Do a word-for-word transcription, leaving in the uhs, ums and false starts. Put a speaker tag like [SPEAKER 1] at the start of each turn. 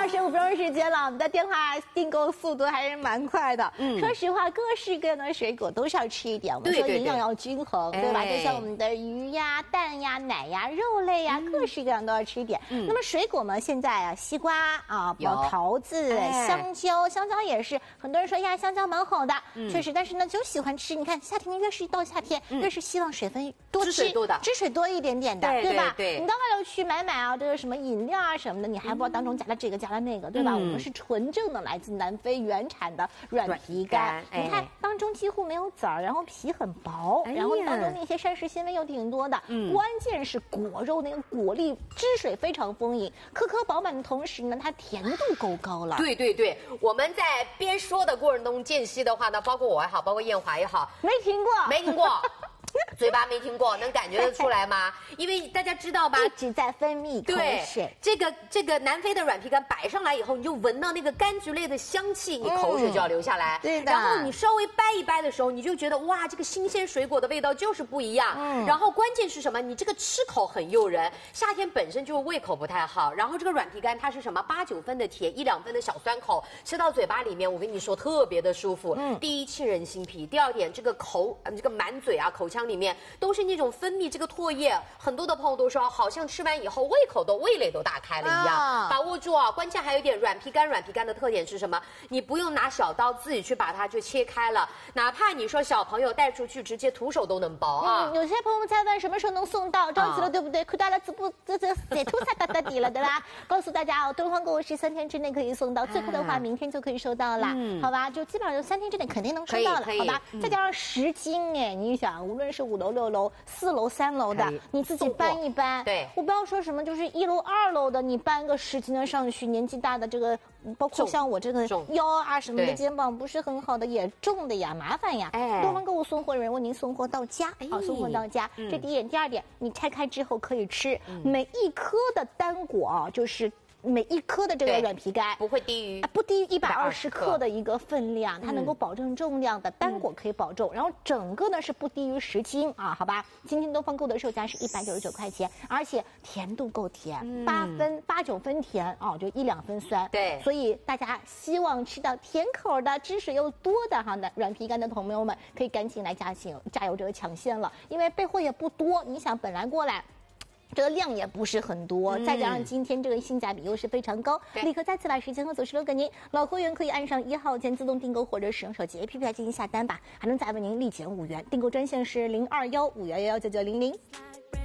[SPEAKER 1] 二十五分钟时间了，我们的电话订购速度还是蛮快的。嗯，说实话，各式各样的水果都是要吃一点。我们说营养要均衡，对吧？就像我们的鱼呀、蛋呀、奶呀、肉类呀，各式各样都要吃一点。那么水果呢？现在啊，西瓜啊，桃子、香蕉，香蕉也是很多人说呀，香蕉蛮好的，确实，但是呢，就喜欢吃。你看夏天越是到夏天，越是希望水分多吃，汁水多一点点的，对吧？对，你到外头去买买啊，这个什么饮料啊什么的，你还不知道当中加了这个加了那个，对吧？我们是纯正的来自南非原产的软皮干，你看当中几乎没有籽儿，然后皮很薄，然后当中那些膳食纤维又挺多的，关键是果肉那个果粒汁水非常丰盈，颗颗饱满的同时呢，它甜度够高了。
[SPEAKER 2] 对对对，我们在边说的过程中间隙的话呢，包括我也好，包括艳华也好，
[SPEAKER 1] 没听过，
[SPEAKER 2] 没听过。嘴巴没听过，能感觉得出来吗？因为大家知道吧，
[SPEAKER 1] 一直在分泌口水。
[SPEAKER 2] 对，这个这个南非的软皮干摆上来以后，你就闻到那个柑橘类的香气，你口水就要流下来。
[SPEAKER 1] 对的。
[SPEAKER 2] 然后你稍微掰一掰的时候，你就觉得哇，这个新鲜水果的味道就是不一样。嗯。然后关键是什么？你这个吃口很诱人。夏天本身就胃口不太好，然后这个软皮干它是什么？八九分的甜，一两分的小酸口，吃到嘴巴里面，我跟你说特别的舒服。嗯。第一沁人心脾，第二点这个口，这个满嘴啊，口腔里面都是那种分泌这个唾液，很多的朋友都说，好像吃完以后胃口都味蕾都打开了一样。啊、把握住啊！关键还有一点，软皮干软皮干的特点是什么？你不用拿小刀自己去把它就切开了，哪怕你说小朋友带出去直接徒手都能剥啊。
[SPEAKER 1] 嗯，有些朋友在问什么时候能送到，着急了，对不对？看到了这不这这写图才打打底了，对吧？告诉大家哦，东方购物十三天之内可以送到，最快的话明天就可以收到了，嗯、好吧？就基本上就三天之内肯定能收到了，好吧？嗯、再加上十斤哎，你想，无论是五楼六楼。四楼、三楼的，你自己搬一搬。
[SPEAKER 2] 对，
[SPEAKER 1] 我不要说什么，就是一楼、二楼的，你搬个十斤的上去，年纪大的这个，包括像我这个腰啊什么的，肩膀不是很好的，也重的呀，麻烦呀。哎，东方购物送货人为您送货到家，好，送货到家。这第一点，第二点，你拆开之后可以吃，每一颗的单果啊，就是。每一颗的这个软皮干
[SPEAKER 2] 不会低于
[SPEAKER 1] 不低于一百二十克的一个分量，它能够保证重量的单果可以保重，然后整个呢是不低于十斤啊，好吧？今天东方购的售价是一百九十九块钱，而且甜度够甜，八分八九分甜啊，就一两分酸。
[SPEAKER 2] 对，
[SPEAKER 1] 所以大家希望吃到甜口的、汁水又多的哈的软皮干的朋友们，可以赶紧来加紧加油这个抢先了，因为备货也不多，你想本来过来。这个量也不是很多，嗯、再加上今天这个性价比又是非常高，立刻再次把时间和走势留给您。老会员可以按上一号键自动订购或者使用手机 A P P 来进行下单吧，还能再为您立减五元。订购专线是零二幺五幺幺幺九九零零。